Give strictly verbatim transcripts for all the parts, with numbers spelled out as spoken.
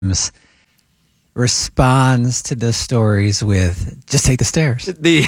responds to the stories with, just take the stairs. The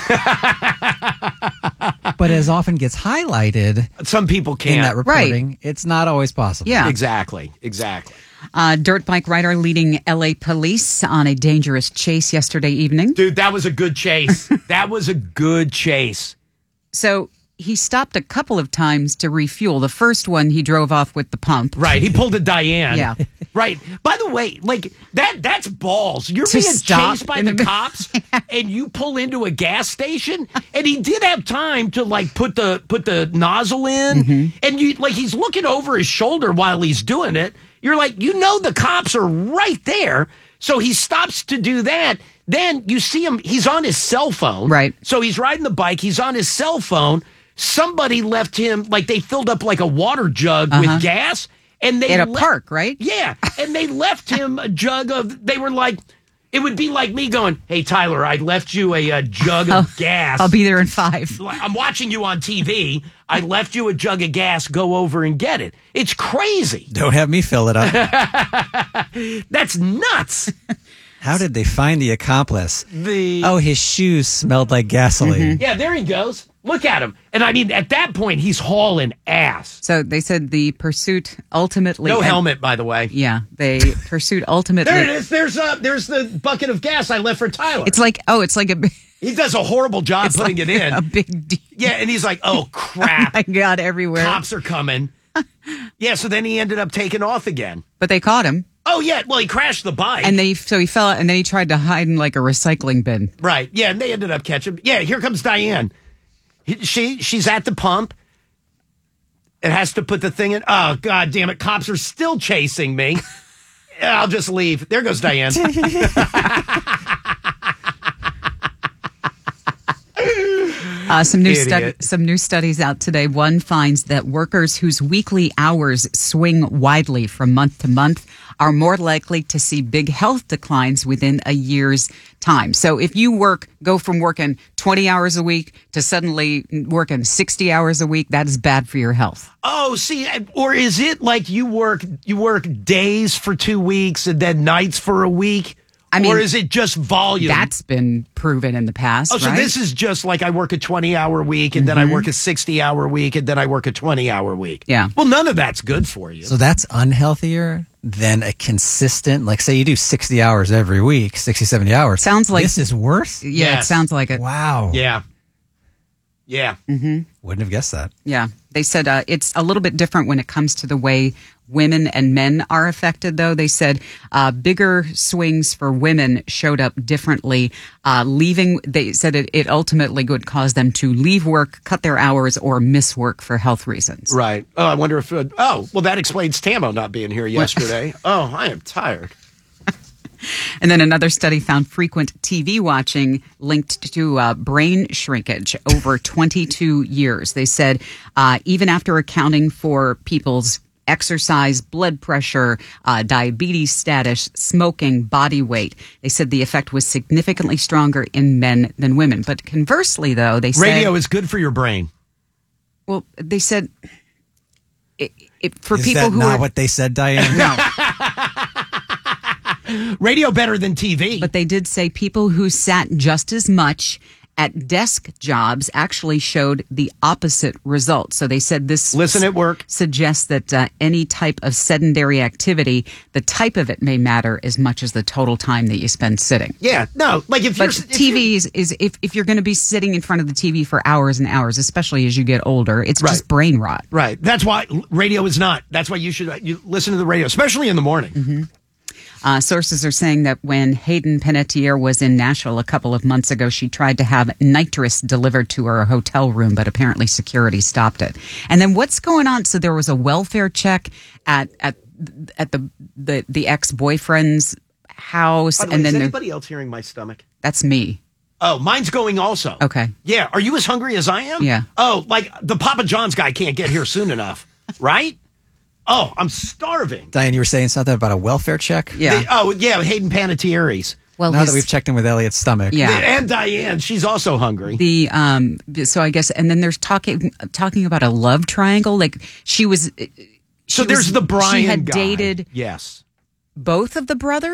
But as often gets highlighted some people can't. in that reporting, Right. it's not always possible. Yeah. Exactly, exactly. Uh, dirt bike rider leading L A police on a dangerous chase yesterday evening. Dude, that was a good chase. That was a good chase. So he stopped a couple of times to refuel. The first one, he drove off with the pump. Right, he pulled a Diane. Yeah. Right. By the way, like that that's balls. You're To being stop chased by in the, the- cops and you pull into a gas station and he did have time to like put the put the nozzle in Mm-hmm. and you like he's looking over his shoulder while he's doing it. You're like, you know the cops are right there. So he stops to do that. Then you see him, he's on his cell phone. Right. So he's riding the bike, he's on his cell phone. Somebody left him, like they filled up like a water jug Uh-huh. with gas. And they At a le- park, right? Yeah. And they left him a jug of, they were like, it would be like me going, hey, Tyler, I left you a, a jug of gas. I'll be there in five. I'm watching you on T V. I left you a jug of gas. Go over and get it. It's crazy. Don't have me fill it up. That's nuts. How did they find the accomplice? The Oh, his shoes smelled like gasoline. Yeah, there he goes. Look at him. And I mean, at that point, he's hauling ass. So they said the pursuit ultimately. No helmet, by the way. Yeah, they pursuit ultimately. There it is. There's uh, there's the bucket of gas I left for Tyler. It's like, oh, it's like a, he does a horrible job it's putting like it in. a big deal. Yeah, and he's like, oh, crap. My God, everywhere. Cops are coming. Yeah, so then he ended up taking off again. But they caught him, Oh, yeah. Well, he crashed the bike. and they so he fell out, and then he tried to hide in like a recycling bin. Right. Yeah, and they ended up catching him. Yeah, here comes Diane. He- She She's at the pump. It has to put the thing in. Oh, God damn it. Cops are still chasing me. I'll just leave. There goes Diane. Uh, some new Idiot. stud- some new studies out today. One finds that workers whose weekly hours swing widely from month to month are more likely to see big health declines within a year's time. So if you work, go from working twenty hours a week to suddenly working sixty hours a week, that is bad for your health. Oh, see, or is it like you work you work days for two weeks and then nights for a week? I mean, or is it just volume? That's been proven in the past. Oh, so right? this is just like I work a twenty-hour week, and then I work a sixty-hour week, and then I work a twenty-hour week. Yeah. Well, none of that's good for you. So that's unhealthier than a consistent, like say you do sixty hours every week, sixty, seventy hours. Sounds like- This is worse? Yeah, Yes. it sounds like it. Wow. Yeah. Yeah. Wouldn't have guessed that. Yeah. They said uh, it's a little bit different when it comes to the way women and men are affected, though. They said uh, bigger swings for women showed up differently. Uh, leaving, they said it, it ultimately would cause them to leave work, cut their hours, or miss work for health reasons. Right. Oh, I wonder if. Uh, oh, well, that explains Tamo not being here yesterday. Oh, I am tired. And then another study found frequent T V watching linked to uh, brain shrinkage over twenty-two years. They said uh, even after accounting for people's exercise, blood pressure, uh, diabetes status, smoking, body weight, they said the effect was significantly stronger in men than women. But conversely, though, they said... Radio is good for your brain. Well, they said... It, it, for Is people that who not are... what they said, Diane? No. Radio better than T V. But they did say people who sat just as much at desk jobs actually showed the opposite result. So they said this Listen at work. suggests that uh, any type of sedentary activity, the type of it may matter as much as the total time that you spend sitting. Yeah. No, like if But you're. if T you're- V is, is if, if you're going to be sitting in front of the T V for hours and hours, especially as you get older, it's Right. just brain rot. Right. That's why radio is not. That's why you should you listen to the radio, especially in the morning. Uh, sources are saying that when Hayden Panettiere was in Nashville a couple of months ago, she tried to have nitrous delivered to her hotel room, but apparently security stopped it. And then what's going on? So there was a welfare check at at at the the, the ex-boyfriend's house, By the way, and is then there- anybody else hearing my stomach? that's me. Oh, mine's going also. Okay. Yeah. Are you as hungry as I am? Yeah. Oh, like the Papa John's guy can't get here soon enough, right? Oh, I'm starving. Diane, you were saying something about a welfare check? Yeah. The- oh, yeah, Hayden Panettiere's. Well, Now his- that we've checked in with Elliot's stomach. Yeah. And Diane, she's also hungry. the um so I guess and then there's talking talking about a love triangle, like she was so she there's was- the Brian she had guy. dated Yes. both of the brothers